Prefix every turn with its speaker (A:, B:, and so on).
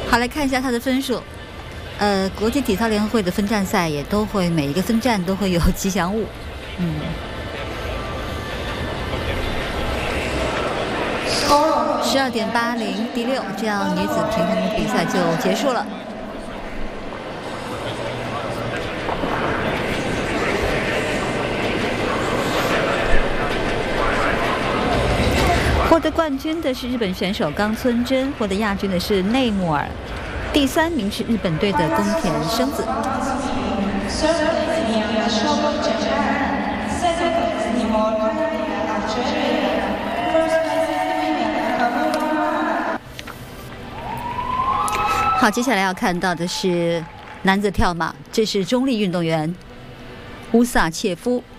A: 好，来看一下他的分数。国际体操联合会的分站赛也都会每一个分站都会有吉祥物。12.80第6，这样女子平衡比赛就结束了。获得冠军的是日本选手冈村真，获得亚军的是内穆尔，第3名是日本队的宫田生子。好，接下来要看到的是男子跳马，这是中立运动员乌萨切夫。